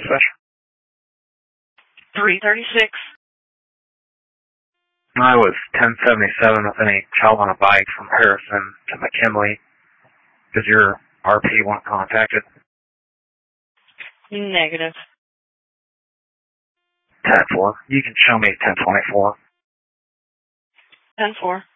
dispatch? 336. I was 1077 with any child on a bike from Harrison to McKinley. Is your RP1 contacted? Negative. 10-4. You can show me 1024. 10-4.